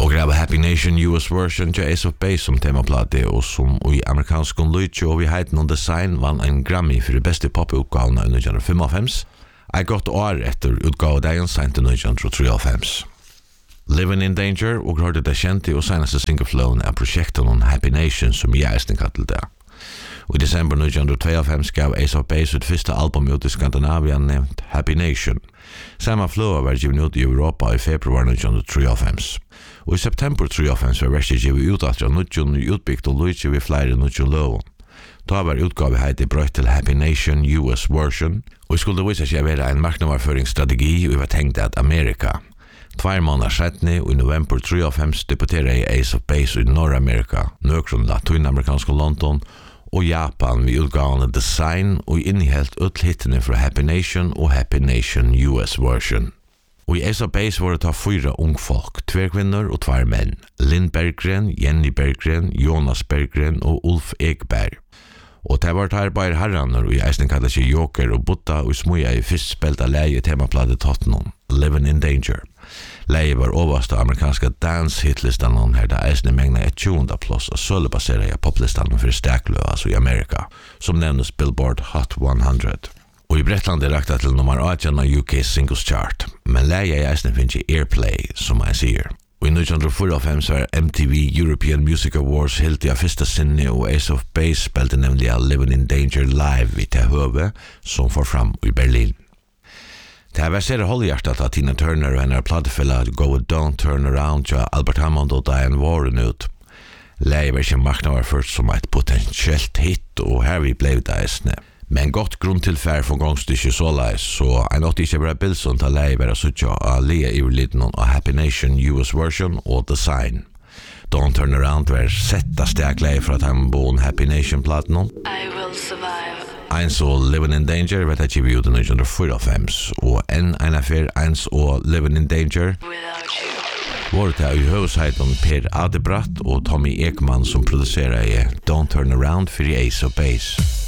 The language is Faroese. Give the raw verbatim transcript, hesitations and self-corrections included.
Och grabba Happy Nation U S version till Ace of Base som temaplate och som i amerikansk Luigi och vi heter någon design vann en Grammy för det bästa pop-utgavna i nittonhundrafemtiofem. Jag gått år efter utgav dagen sent i nittonhundratrettiofem. Living in Danger och hörde det känte och senaste singelflown är projekten om Happy Nation som jag är kallar det. Och i december nittonhundratvetiofem gav Ace of Base sitt första album ut i Skandinavien nämnt Happy Nation. Samma flow var given ut i Europa i februari nittonhundratretiofem. Och i september nittonhundratretiofem var verset givet ut att nitton utbyggt och Luigi vid flera nitton lån. Då var utgave heter bröt till Happy Nation U S version och skulle visa sig vara en marknadsföringsstrategi och vi var tänkt att Amerika. Två månader sedan och i november nittonhundratretiofem debuterade Ace of Base i Nordamerika, nökron latinamerikanska London och Japan vid utgående design och innehållt uthittarna för Happy Nation och Happy Nation U S version. Och i Ace of Base var det ta fyra ung folk, två kvinnor och två män. Linn Berggren, Jenny Berggren, Jonas Berggren och Ulf Ekberg. Och det var här bara herraner och i eisen kallar sig Joker och Butta och smuja i fyrst spelta läge temaplatet Tottenham, Living in Danger. Läge var översta amerikanska dance-hitlistan här där eisen mängna ett tjugonda plus och skulle basera i poplistan för stäklö, alltså i Amerika, som nämns Billboard Hot hundra. Och i Bretland är räktat till nummer arton av U K Singles Chart, men läge i eisen finns i Airplay, som man säger. Och i nittonhundrafyrtiofem var M T V European Music Awards helt i första sinne och Ace of Base spelte nämligen Living in Danger live vid Tehöve som får fram i Berlin. Det här verserar hållhjärtat att Tina Turner och hennes plattefälla Go Don't Turn Around till Albert Hammond och Diane Warren ut. Läge var inte marknaden först som ett potentiellt hit och här vi blev det äsne. Men gott grundtillfär från gångstycke således så jag nått inte bara Bilson till läge vara suttja av Lea i liten av Happy Nation U S version och design. Don't Turn Around var sätta stark läge för att han bo en Happy Nation-platten. I will survive. Eins och Living in Danger vet att jag vi ut i nittonhundrafyrtiofem och en en affär eins och Living in Danger Without you. var det i hushållsheten Per Adebratt och Tommy Ekman som producerade Don't Turn Around för Ace of Base.